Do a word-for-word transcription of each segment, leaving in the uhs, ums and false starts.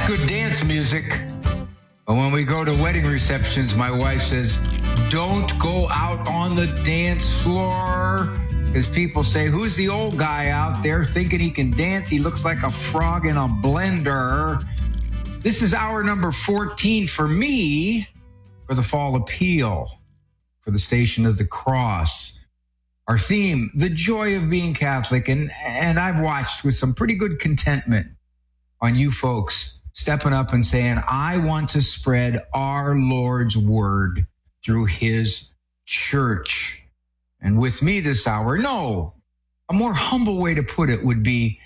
good dance music. But when we go to wedding receptions, my wife says, don't go out on the dance floor. Because people say, who's the old guy out there thinking he can dance? He looks like a frog in a blender. This is hour number fourteen for me for the Fall Appeal for the Station of the Cross. Our theme, the joy of being Catholic. And, and I've watched with some pretty good contentment on you folks stepping up and saying, I want to spread our Lord's word through his church. And with me this hour, no, a more humble way to put it would be,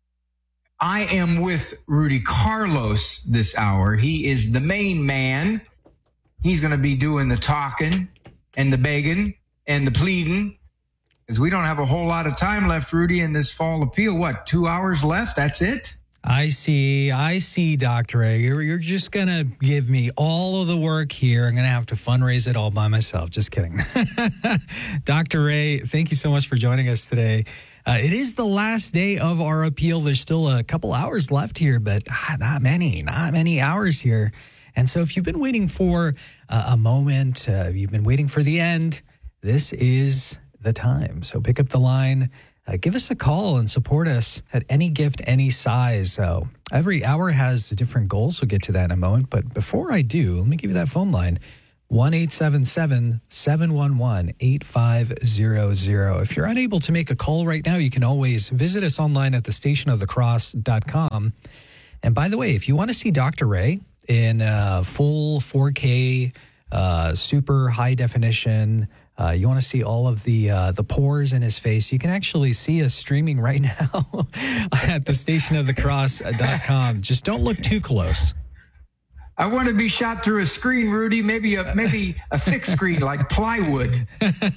I am with Rudy Carlos this hour. He is the main man. He's going to be doing the talking and the begging and the pleading, because we don't have a whole lot of time left, Rudy, in this Fall Appeal. What, two hours left? That's it? I see. I see, Doctor Ray. You're, you're just going to give me all of the work here. I'm going to have to fundraise it all by myself. Just kidding. Doctor Ray, thank you so much for joining us today. Uh, it is the last day of our appeal. There's still a couple hours left here, but ah, not many, not many hours here. And so if you've been waiting for uh, a moment, uh, you've been waiting for the end, this is the time. So pick up the line. Uh, give us a call and support us at any gift, any size. So every hour has a different goal, so we'll get to that in a moment. But before I do, let me give you that phone line, one eight seven seven, seven one one, eight five zero zero. If you're unable to make a call right now, you can always visit us online at the station of the cross dot com. And by the way, if you want to see Doctor Ray in uh, full four K, uh, super high definition, Uh, you want to see all of the uh, the pores in his face, you can actually see us streaming right now at the station of the cross dot com. Just don't look too close. I want to be shot through a screen, Rudy, maybe a maybe a thick screen like plywood.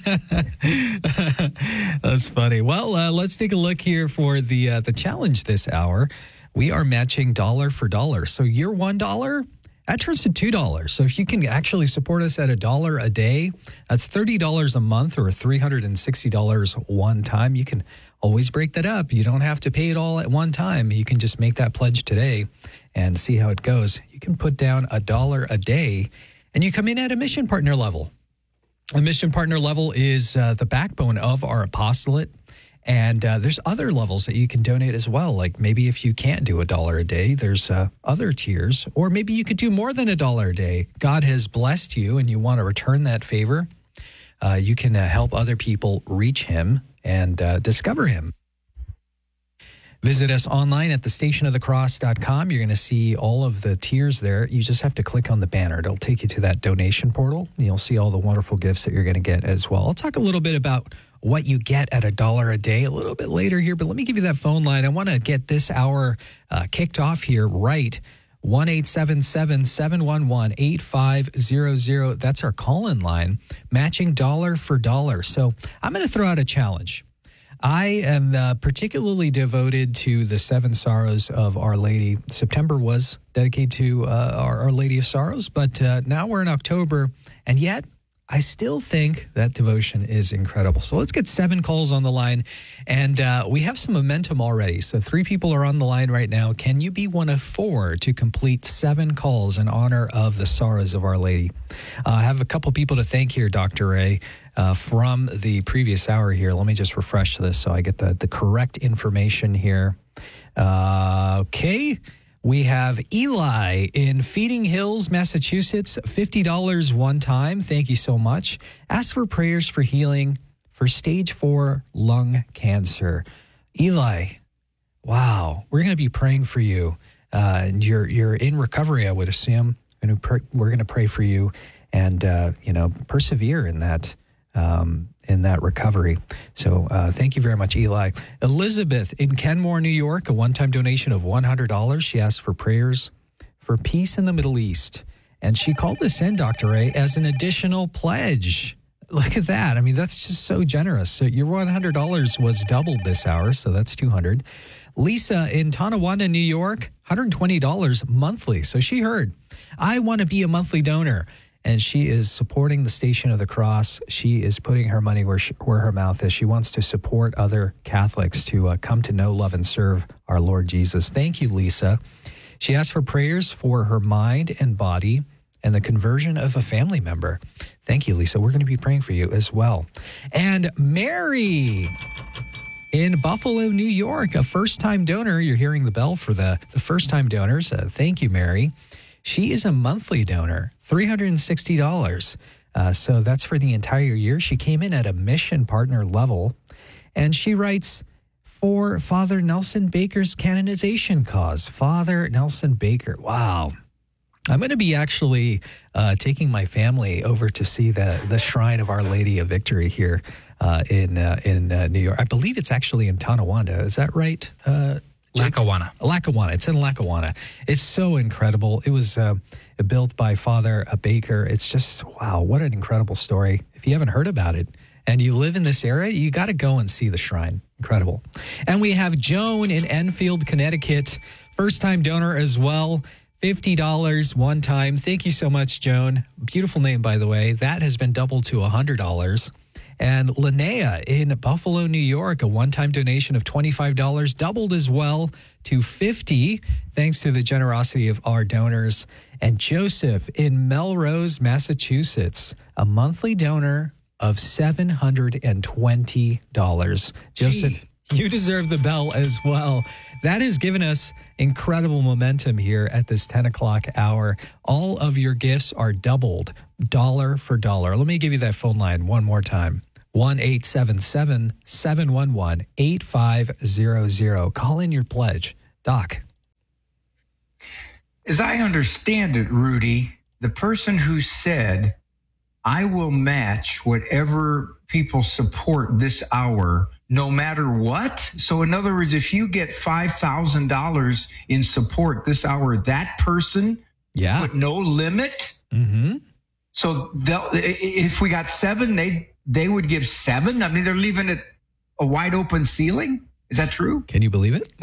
That's funny. Well, uh, let's take a look here for the uh, the challenge this hour. We are matching dollar for dollar. So your one dollar, that turns to two dollars. So if you can actually support us at a dollar a day, that's thirty dollars a month or three hundred sixty dollars one time. You can always break that up. You don't have to pay it all at one time. You can just make that pledge today and see how it goes. You can put down a dollar a day and you come in at a mission partner level. A mission partner level is uh, the backbone of our apostolate. And uh, there's other levels that you can donate as well. Like maybe if you can't do a dollar a day, there's uh, other tiers. Or maybe you could do more than a dollar a day. God has blessed you and you want to return that favor. Uh, you can uh, help other people reach him and uh, discover him. Visit us online at the station of the cross dot com. You're going to see all of the tiers there. You just have to click on the banner. It'll take you to that donation portal. You'll see all the wonderful gifts that you're going to get as well. I'll talk a little bit about what you get at a dollar a day a little bit later here, but let me give you that phone line. I want to get this hour uh, kicked off here right. one eight seven seven, seven one one, eight five zero zero. That's our call-in line, matching dollar for dollar. So I'm going to throw out a challenge. I am uh, particularly devoted to the seven sorrows of Our Lady. September was dedicated to uh, our, Our Lady of Sorrows, but uh, now we're in October, and yet I still think that devotion is incredible. So let's get seven calls on the line. And uh, we have some momentum already. So three people are on the line right now. Can you be one of four to complete seven calls in honor of the sorrows of Our Lady? Uh, I have a couple people to thank here, Doctor Ray, uh, from the previous hour here. Let me just refresh this so I get the, the correct information here. Uh, okay. We have Eli in Feeding Hills, Massachusetts, fifty dollars one time. Thank you so much. Ask for prayers for healing for stage four lung cancer. Eli, wow, we're going to be praying for you. Uh, and you're you're in recovery, I would assume. We're going to pray, we're going to pray for you and, uh, you know, persevere in that um in that recovery. So uh, thank you very much, Eli. Elizabeth in Kenmore, New York, a one-time donation of one hundred dollars. She asked for prayers for peace in the Middle East. And she called this in, Doctor Ray, as an additional pledge. Look at that. I mean, that's just so generous. So your one hundred dollars was doubled this hour, so that's two hundred dollars. Lisa in Tonawanda, New York, one hundred twenty dollars monthly. So she heard, I want to be a monthly donor. And she is supporting the Station of the Cross. She is putting her money where she, where her mouth is. She wants to support other Catholics to uh, come to know, love, and serve our Lord Jesus. Thank you, Lisa. She asked for prayers for her mind and body and the conversion of a family member. Thank you, Lisa. We're going to be praying for you as well. And Mary in Buffalo, New York, a first-time donor. You're hearing the bell for the, the first-time donors. Uh, thank you, Mary. She is a monthly donor, three hundred sixty dollars. Uh, so that's for the entire year. She came in at a mission partner level. And she writes, for Father Nelson Baker's canonization cause. Father Nelson Baker. Wow. I'm going to be actually uh, taking my family over to see the the Shrine of Our Lady of Victory here uh, in uh, in uh, New York. I believe it's actually in Tonawanda. Is that right? Uh, Lackawanna. Lackawanna. It's in Lackawanna. It's so incredible. It was uh, built by Father Baker. It's just, wow, what an incredible story. If you haven't heard about it and you live in this area, you got to go and see the shrine. Incredible. And we have Joan in Enfield, Connecticut, first-time donor as well. fifty dollars one time. Thank you so much, Joan. Beautiful name, by the way. That has been doubled to one hundred dollars. And Linnea in Buffalo, New York, a one-time donation of twenty-five dollars, doubled as well to fifty dollars, thanks to the generosity of our donors. And Joseph in Melrose, Massachusetts, a monthly donor of seven hundred twenty dollars. Joseph, Gee. you deserve the bell as well. That has given us incredible momentum here at this ten o'clock hour. All of your gifts are doubled, dollar for dollar. Let me give you that phone line one more time. one eight seven seven, seven one one, eight five zero zero. Call in your pledge. Doc. As I understand it, Rudy, the person who said, I will match whatever people support this hour, no matter what. So in other words, if you get five thousand dollars in support this hour, that person, yeah, with no limit. Mm-hmm. So they'll, if we got seven, they they would give seven. I mean, they're leaving it a wide open ceiling. Is that true? Can you believe it?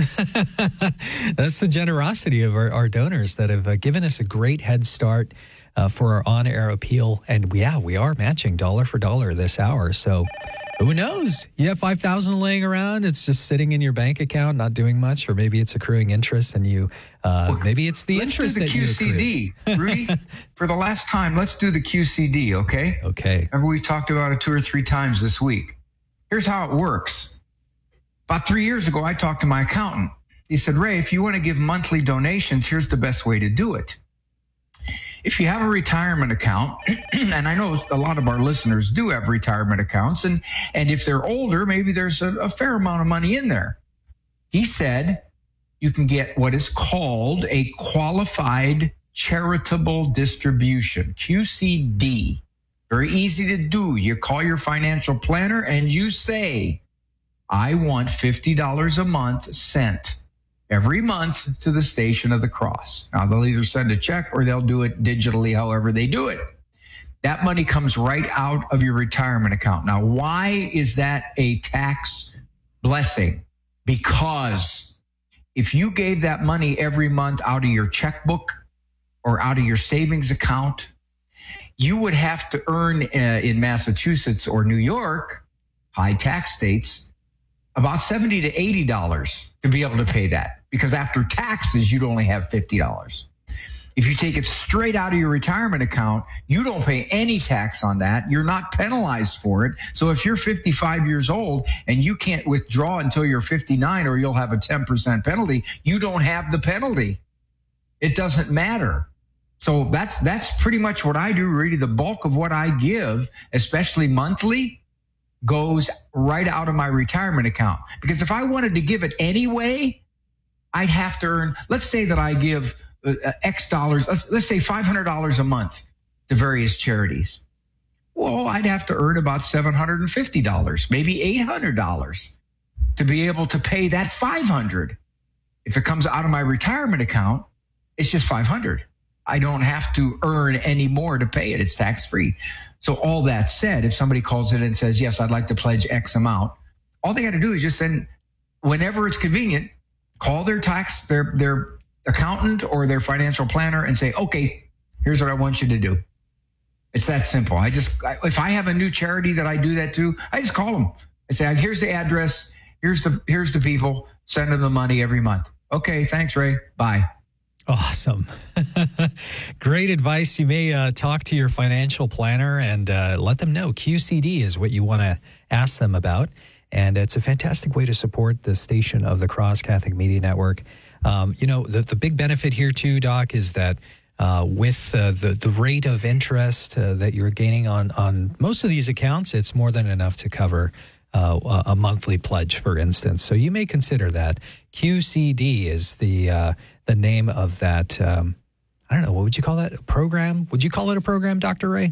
That's the generosity of our, our donors that have uh, given us a great head start uh, for our on-air appeal. And yeah, we are matching dollar for dollar this hour. So who knows? You have five thousand dollars laying around. It's just sitting in your bank account, not doing much, or maybe it's accruing interest and you, uh, well, maybe it's the let's interest do the that Q C D. You Rudy, for the last time, let's do the Q C D, okay? Okay. Remember, we've talked about it two or three times this week. Here's how it works. About three years ago, I talked to my accountant. He said, Ray, if you want to give monthly donations, here's the best way to do it. If you have a retirement account, and I know a lot of our listeners do have retirement accounts, and, and if they're older, maybe there's a, a fair amount of money in there. He said you can get what is called a qualified charitable distribution, Q C D. Very easy to do. You call your financial planner and you say, I want fifty dollars a month sent every month to the Station of the Cross. Now, they'll either send a check or they'll do it digitally, however they do it. That money comes right out of your retirement account. Now, why is that a tax blessing? Because if you gave that money every month out of your checkbook or out of your savings account, you would have to earn uh, in Massachusetts or New York, high tax states, about seventy to eighty dollars to be able to pay that, because after taxes, you'd only have fifty dollars. If you take it straight out of your retirement account, you don't pay any tax on that. You're not penalized for it. So if you're fifty-five years old and you can't withdraw until you're fifty-nine, or you'll have a ten percent penalty, you don't have the penalty. It doesn't matter. So that's that's pretty much what I do, really. The bulk of what I give, especially monthly, goes right out of my retirement account. Because if I wanted to give it anyway, I'd have to earn, let's say that I give uh, X dollars, let's, let's say five hundred dollars a month to various charities. Well, I'd have to earn about seven hundred fifty dollars, maybe eight hundred dollars to be able to pay that five hundred dollars. If it comes out of my retirement account, it's just five hundred dollars. I don't have to earn any more to pay it. It's tax-free. So all that said, if somebody calls in and says, yes, I'd like to pledge X amount, all they got to do is just then, whenever it's convenient, call their tax, their, their accountant or their financial planner and say, okay, here's what I want you to do. It's that simple. I just, if I have a new charity that I do that to, I just call them. I say, here's the address. Here's the, here's the people. Send them the money every month. Okay. Thanks, Ray. Bye. Awesome. Great advice. You may uh, talk to your financial planner and uh, let them know Q C D is what you want to ask them about. And it's a fantastic way to support the station of the Cross Catholic Media Network. Um, you know, the, the big benefit here too, Doc, is that uh, with uh, the, the rate of interest uh, that you're gaining on, on most of these accounts, it's more than enough to cover uh, a monthly pledge, for instance. So you may consider that. Q C D is the uh, the name of that. Um, I don't know. What would you call that? A program? Would you call it a program, Doctor Ray?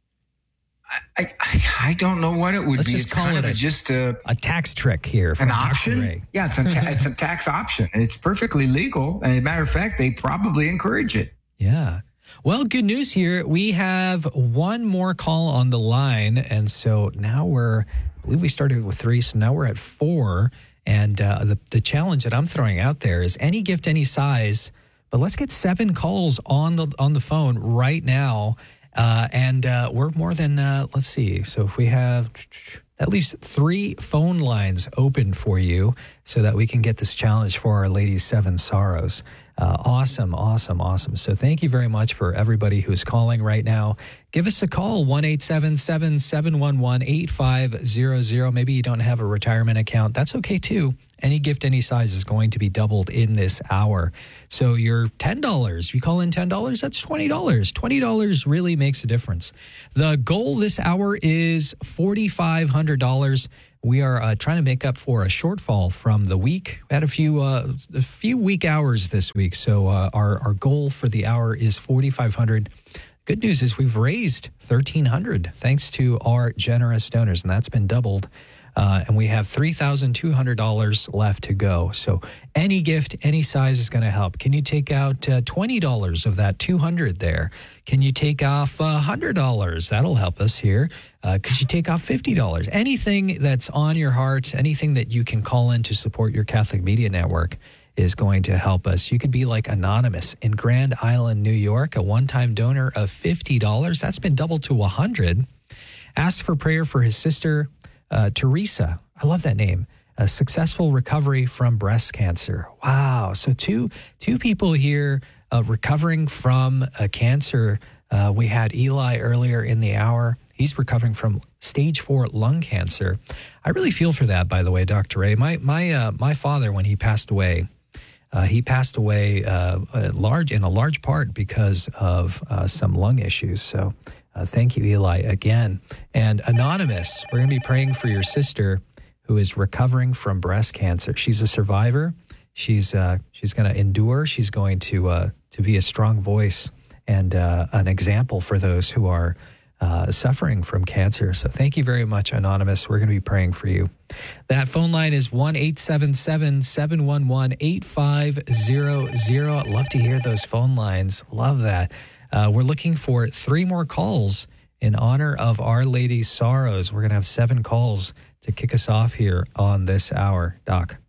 I, I I don't know what it would Let's be. Just it's call kind it of a, just a a tax trick here. From an Doctor option. Ray. Yeah, it's a ta- it's a tax option. It's perfectly legal, and as a matter of fact, they probably encourage it. Yeah. Well, good news here. We have one more call on the line, and so now we're. I believe we started with three, so now we're at four. And uh, the the challenge that I'm throwing out there is any gift, any size. But let's get seven calls on the on the phone right now. Uh, and uh, we're more than, uh, let's see. So if we have at least three phone lines open for you so that we can get this challenge for Our Lady's Seven Sorrows. Uh, awesome, awesome, awesome. So thank you very much for everybody who's calling right now. Give us a call, one eight seven seven, seven one one, eight five zero zero. Maybe you don't have a retirement account. That's okay too. Any gift, any size is going to be doubled in this hour. So you're ten dollars. You call in ten dollars, that's twenty dollars. twenty dollars really makes a difference. The goal this hour is four thousand five hundred dollars. We are uh, trying to make up for a shortfall from the week. We had a few uh, a few weak hours this week, so uh, our, our goal for the hour is four thousand five hundred dollars. Good news is we've raised one thousand three hundred dollars thanks to our generous donors, and that's been doubled. Uh, and we have three thousand two hundred dollars left to go. So any gift, any size is going to help. Can you take out uh, twenty dollars of that two hundred dollars there? Can you take off uh, one hundred dollars? That'll help us here. Uh, could you take off fifty dollars? Anything that's on your heart, anything that you can call in to support your Catholic Media Network is going to help us. You could be like Anonymous in Grand Island, New York, a one-time donor of fifty dollars. That's been doubled to one hundred dollars. Ask for prayer for his sister, Uh, Teresa, I love that name. A successful recovery from breast cancer. Wow. So two two people here uh, recovering from a cancer. Uh, we had Eli earlier in the hour. He's recovering from stage four lung cancer. I really feel for that, by the way, Doctor Ray. My my uh, my father, when he passed away, uh, he passed away uh, a large in a large part because of uh, some lung issues. So. Uh, thank you, Eli, again. And Anonymous, we're going to be praying for your sister who is recovering from breast cancer. She's a survivor. She's uh, she's going to endure. She's going to uh, to be a strong voice and uh, an example for those who are uh, suffering from cancer. So thank you very much, Anonymous. We're going to be praying for you. That phone line is one eight seven seven, seven one one, eight five zero zero. I'd love to hear those phone lines. Love that. Uh, we're looking for three more calls in honor of Our Lady's Sorrows. We're going to have seven calls to kick us off here on this hour. Doc.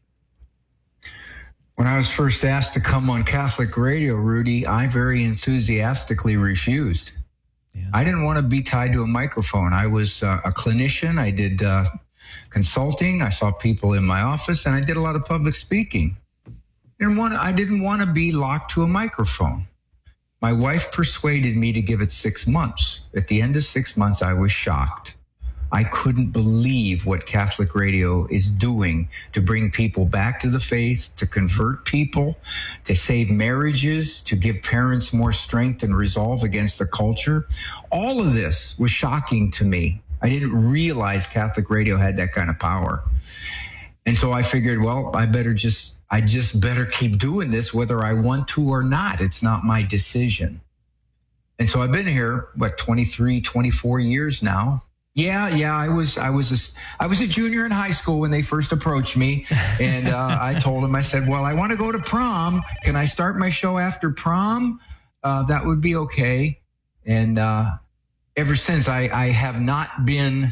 When I was first asked to come on Catholic radio, Rudy, I very enthusiastically refused. Yeah. I didn't want to be tied to a microphone. I was uh, a clinician. I did uh, consulting. I saw people in my office, and I did a lot of public speaking. I didn't want to, I didn't want to be locked to a microphone. My wife persuaded me to give it six months. At the end of six months, I was shocked. I couldn't believe what Catholic radio is doing to bring people back to the faith, to convert people, to save marriages, to give parents more strength and resolve against the culture. All of this was shocking to me. I didn't realize Catholic radio had that kind of power. And so I figured, well, I better just I just better keep doing this whether I want to or not. It's not my decision. And so I've been here, what, twenty-three, twenty-four years now. Yeah, yeah, I was I was a, I was a junior in high school when they first approached me. And uh, I told them, I said, well, I want to go to prom. Can I start my show after prom? Uh, that would be okay. And uh, ever since, I, I have not been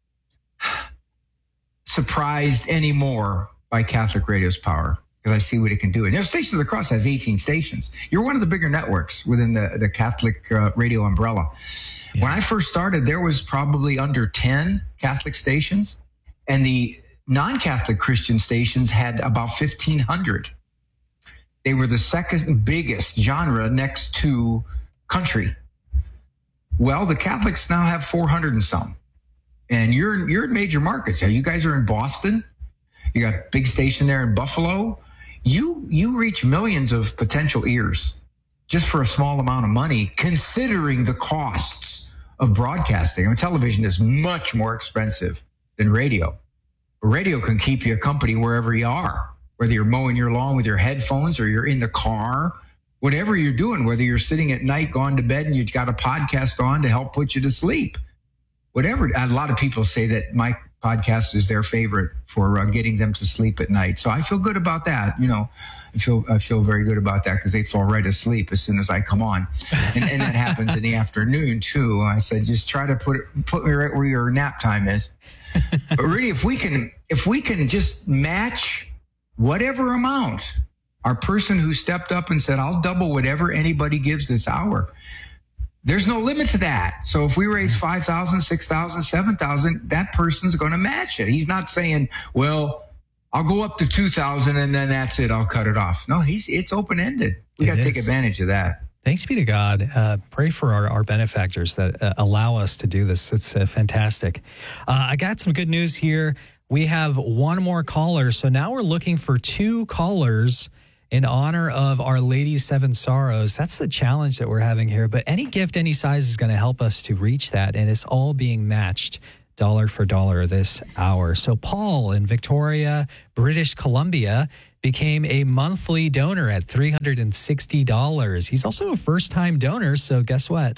surprised anymore by Catholic radio's power, because I see what it can do. And you know, Stations of the Cross has eighteen stations. You're one of the bigger networks within the, the Catholic uh, radio umbrella. Yeah. When I first started, there was probably under ten Catholic stations, and the non-Catholic Christian stations had about fifteen hundred. They were the second biggest genre next to country. Well, the Catholics now have four hundred and some. And you're you're in major markets. You guys are in Boston. You got a big station there in Buffalo. You you reach millions of potential ears just for a small amount of money, considering the costs of broadcasting. I mean, television is much more expensive than radio. Radio can keep you company wherever you are, whether you're mowing your lawn with your headphones or you're in the car, whatever you're doing, whether you're sitting at night, going to bed, and you've got a podcast on to help put you to sleep. Whatever. A lot of people say that my podcast is their favorite for uh, getting them to sleep at night. So I feel good about that. You know, I feel I feel very good about that because they fall right asleep as soon as I come on. And, and that happens in the afternoon too. I said, just try to put it, put me right where your nap time is. But really, if we can, if we can just match whatever amount our person who stepped up and said, I'll double whatever anybody gives this hour. There's no limit to that. So if we raise five thousand, six thousand, seven thousand, that person's going to match it. He's not saying, well, I'll go up to two thousand and then that's it. I'll cut it off. No, he's it's open-ended. We got to take advantage of that. Thanks be to God. Uh, pray for our, our benefactors that uh, allow us to do this. It's uh, fantastic. Uh, I got some good news here. We have one more caller. So now we're looking for two callers in honor of Our Lady's Seven Sorrows. That's the challenge that we're having here. But any gift, any size is going to help us to reach that. And it's all being matched dollar for dollar this hour. So Paul in Victoria, British Columbia, became a monthly donor at three hundred sixty dollars. He's also a first-time donor. So guess what?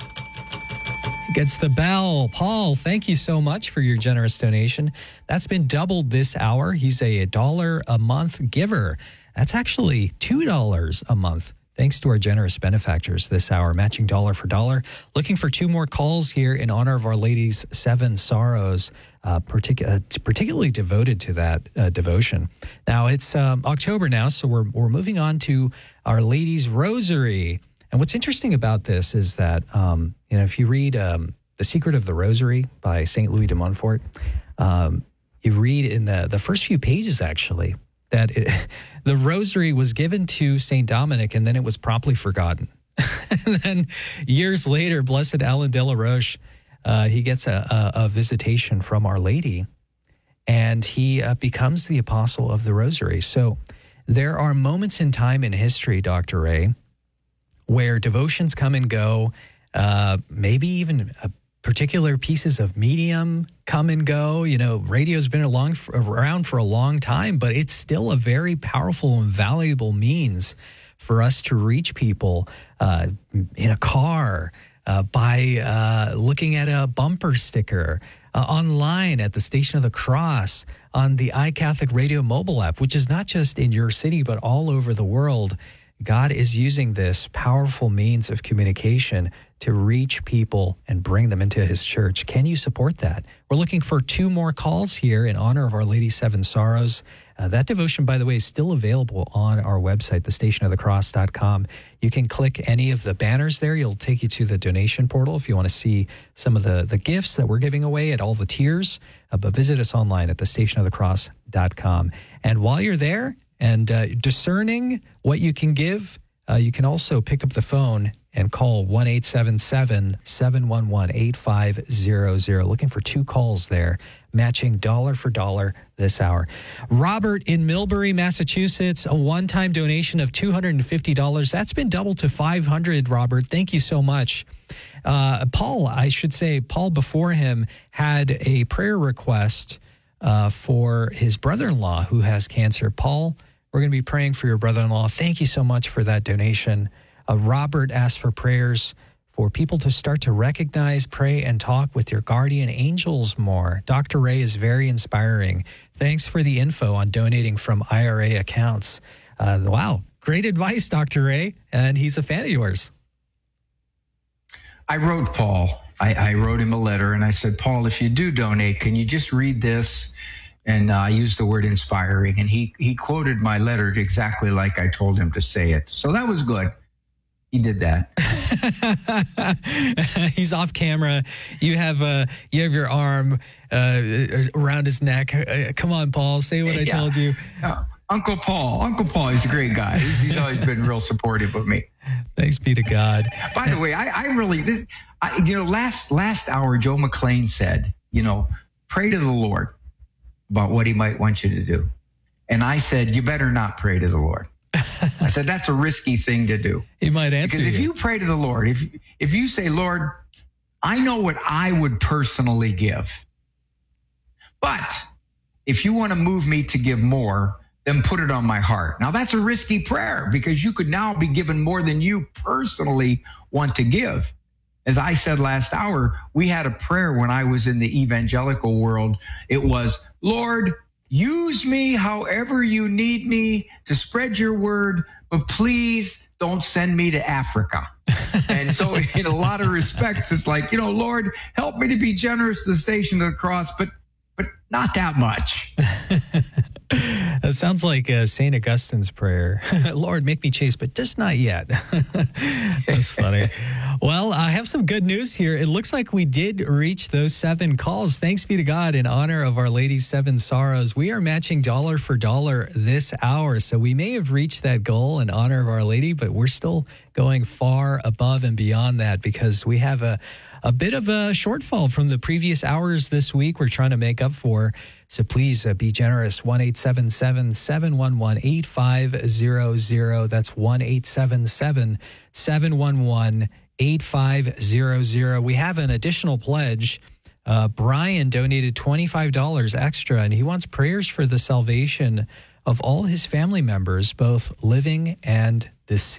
Gets the bell. Paul, thank you so much for your generous donation. That's been doubled this hour. He's a dollar a month giver. That's actually two dollars a month, thanks to our generous benefactors this hour, matching dollar for dollar. Looking for two more calls here in honor of Our Lady's Seven Sorrows, uh, partic- uh, particularly devoted to that uh, devotion. Now, it's um, October now, so we're, we're moving on to Our Lady's Rosary. And what's interesting about this is that, um, you know, if you read um, The Secret of the Rosary by Saint Louis de Montfort, um, you read in the, the first few pages, actually, that it, the rosary was given to Saint Dominic and then it was promptly forgotten. And then years later, Blessed Alan de la Roche, uh, he gets a, a, a visitation from Our Lady and he uh, becomes the apostle of the rosary. So there are moments in time in history, Doctor Ray, where devotions come and go, uh, maybe even a particular pieces of medium come and go. You know, radio's been along for, around for a long time, but it's still a very powerful and valuable means for us to reach people uh, in a car, uh, by uh, looking at a bumper sticker, uh, online at the Station of the Cross, on the iCatholic Radio mobile app, which is not just in your city, but all over the world. God is using this powerful means of communication to reach people and bring them into his church. Can you support that? We're looking for two more calls here in honor of Our Lady's Seven Sorrows. Uh, that devotion, by the way, is still available on our website, the station of the cross dot com. You can click any of the banners there. It'll take you to the donation portal if you want to see some of the, the gifts that we're giving away at all the tiers. Uh, but visit us online at the station of the cross dot com. And while you're there, and uh, discerning what you can give, uh, you can also pick up the phone and call one eight seven seven, seven one one, eight five zero zero. Looking for two calls there, matching dollar for dollar this hour. Robert in Millbury, Massachusetts, a one-time donation of two hundred fifty dollars. That's been doubled to five hundred dollars, Robert. Thank you so much. Uh, Paul, I should say, Paul before him had a prayer request Uh, for his brother-in-law who has cancer. Paul, we're going to be praying for your brother-in-law. Thank you so much for that donation. Uh, Robert asked for prayers for people to start to recognize, pray, and talk with your guardian angels more. Doctor Ray is very inspiring. Thanks for the info on donating from I R A accounts. Uh, wow, great advice, Doctor Ray, and he's a fan of yours. I wrote Paul. I, I wrote him a letter and I said, Paul, if you do donate, can you just read this? And uh, I used the word inspiring. And he, he quoted my letter exactly like I told him to say it. So that was good. He did that. He's off camera. You have uh, you have your arm uh, around his neck. Uh, come on, Paul, say what I yeah. told you. No. Uncle Paul. Uncle Paul, he's a great guy. He's, he's always been real supportive of me. Thanks be to God. By the way, I, I really, this, I, you know, last last hour, Joe McClain said, you know, pray to the Lord about what he might want you to do. And I said, you better not pray to the Lord. I said, that's a risky thing to do. He might answer Because if you. you pray to the Lord, if if you say, Lord, I know what I would personally give, but if you want to move me to give more, then put it on my heart. Now, that's a risky prayer because you could now be given more than you personally want to give. As I said last hour, we had a prayer when I was in the evangelical world. It was, Lord, use me however you need me to spread your word, but please don't send me to Africa. And so in a lot of respects, it's like, you know, Lord, help me to be generous to the Station of the Cross, but but not that much. That sounds like uh, Saint Augustine's prayer. Lord, make me chaste, but just not yet. That's funny. Well, I have some good news here. It looks like we did reach those seven calls. Thanks be to God in honor of Our Lady's Seven Sorrows. We are matching dollar for dollar this hour. So we may have reached that goal in honor of Our Lady, but we're still going far above and beyond that because we have a A bit of a shortfall from the previous hours this week we're trying to make up for. So please uh, be generous. one eight seven seven, seven one one, eight five zero zero. That's one eight seven seven, seven one one, eight five zero zero. We have an additional pledge. Uh, Brian donated twenty-five dollars extra, and he wants prayers for the salvation of all his family members, both living and deceased.